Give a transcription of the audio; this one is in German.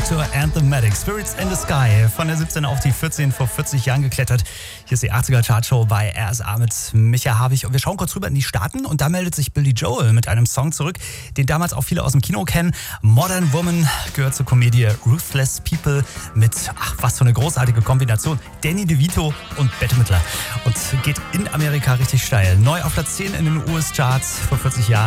Victor and the Medic. Spirits in the Sky. Von der 17 auf die 14 vor 40 Jahren geklettert. Hier ist die 80er Chartshow bei RSA mit Micha Havig. Und wir schauen kurz rüber in die Staaten. Und da meldet sich Billy Joel mit einem Song zurück, den damals auch viele aus dem Kino kennen. Modern Woman gehört zur Komödie Ruthless People mit, was für eine großartige Kombination. Danny DeVito und Bette Midler. Und geht in Amerika richtig steil. Neu auf Platz 10 in den US-Charts vor 40 Jahren.